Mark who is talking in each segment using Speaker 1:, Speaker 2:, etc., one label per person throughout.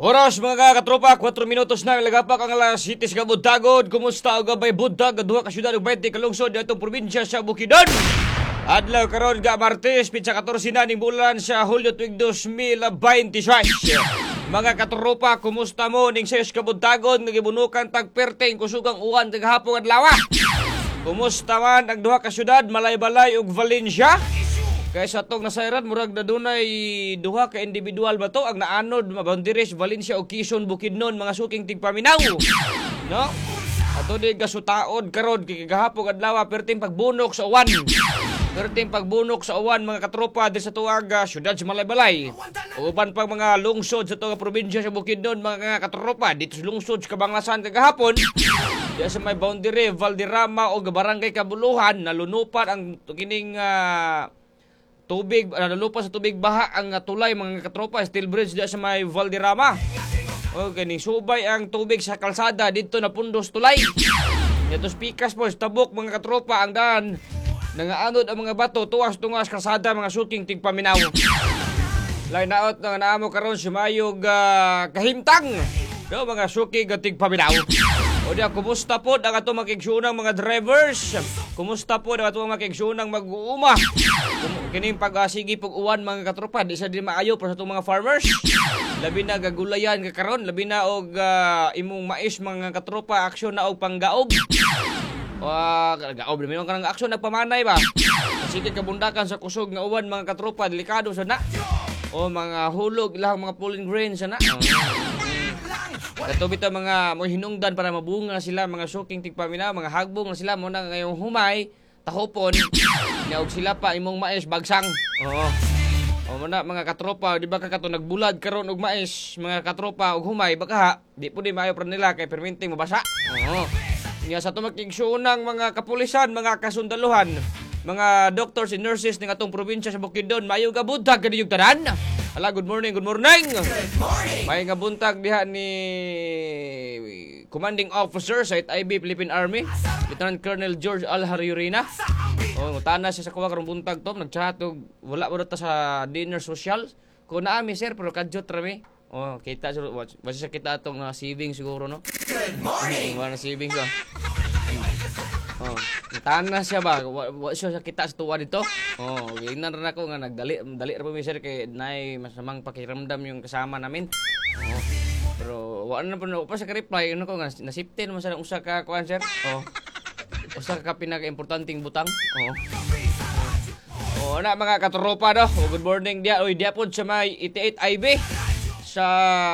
Speaker 1: Oras mga katropa, 4 minutos na lagapak ang alas 7 ka Buntagod. Kumusta og gabay buntag duha ka syudad ug 20 ka lungsod atong probinsya sa Bukidnon. Adlaw karon ga Martes, pitsa 14 na ning bulan sa Hulyo tuig 2026. Mga katropa, kumusta mo ning 6 ka Buntagod nga gibunukan tagperteng kusugang uwan kagahapon adlaw. Kumusta man ang duha ka syudad, Malaybalay ug Valencia? Kaya sa itong nasairan, murag na dunay duha ka individual ba to ang naanod, Boundaries, Valencia o Quezon, Bukidnon, mga suking tigpaminaw. No? Ato di gasutaod karon kikigahapog adlaw perting pagbunok sa uwan. Perting pagbunok sa uwan mga katropa di sa tuwag syudad sa Malaybalay. Uban pang mga lungsod sa tuwag probinsya sa Bukidnon mga katropa dito sa lungsod sa Kabanglasan kagahapon. Di sa may boundary, Valderrama o Barangay Kabuluhan nalunupan ang kining tubig, nalupa sa tubig baha ang tulay mga katropa, steel bridge diya sa may Valderrama. Okay, ning subay ang tubig sa kalsada dito na pundos tulay. Dito pikas po tabok mga katropa ang daan. Nangaanod ang mga bato tuwas tungas kalsada mga suking tigpaminaw. Lay naot nga naamo karon sumayog kahimtang. No, mga suking tigpaminaw. O diya, kumusta po ang ato makigsunang mga drivers? Kumusta po ang ato makigsunang mag-uuma? Kining pag-asigi pag-uwan mga katropa, di sa di maayo para sa itong mga farmers. Labi na gagulayan ka karon, labi na og imong mais mga katropa, aksyon na og panggaob. Gaob naman ka ng aksyon nagpamanay ba? Sige kabundakan sa kusog nga uwan mga katropa, delikado sa na. O mga hulog, ilang mga pulling grains sa na. Katubit ang mga mo hinungdan para mabunga sila mga suking tigpaminaw, mga hagbong na sila mo na ngayong humay, tahopon, niya og sila pa imong mais bagsang. Oo. O muna mga katropa, di ba ka kato nagbulad karon og mais, mga katropa og humay baka di po di maayo para nila kay perminting mabasa. Oo. Niya sa tumakigsunang mga kapulisan, mga kasundaluhan, mga doctors and nurses ning atong probinsya sa Bukidnon, maayo ga buntag kadi yung tanan. Hala, good morning, good morning. Good morning. May nga buntag diha ni Commanding Officer sa IB Philippine Army, Lieutenant Colonel George Al Hariyurina. O, mutana siya sa kuha karong buntag to, nagchat og wala mo ta sa dinner social. Ko naami sir, pero kadjot rami. Oh, kita basta kita atong savings siguro no. Good morning. Wala savings ba? Oh, tana siya ba? Wa siya kita sa tuwa dito. Oh, ginan ra ako nga dali ra pa mi sir kay nay masamang pakiramdam yung kasama namin. Oh. Pero wala na pa sa reply ano ko nga nasiptin mo sa usa ka kuan sir. Oh. Usa ka pinaka-importanteng butang. Oh. Oh, na mga katropa do. Oh, good morning dia. Oy, dia pod sa may 88 IB sa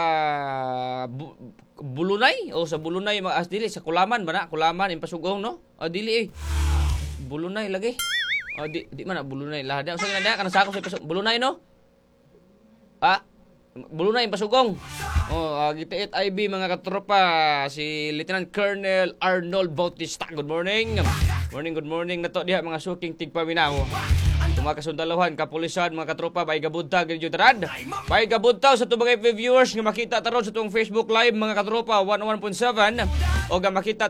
Speaker 1: Bulunay o sa Bulunay mga asdili sa Kulaman ba na? Kulaman impasugong no? O dili Bulunay lagi. O di man na Bulunay lahada. Usa na kana sa ako sa Bulunay no? Bulunay impasugong. O gitiit IB mga katropa si Lieutenant Colonel Arnold Bautista. Good morning. Good morning na to diha mga suking tigpaminaw. Mga kasundaluhan, kapulisan, mga katropa, bay gabuntag, ganyan tarad. Bay gabuntag sa itong mga viewers nga makita taron sa itong Facebook Live, mga katropa, 101.7. O nga makita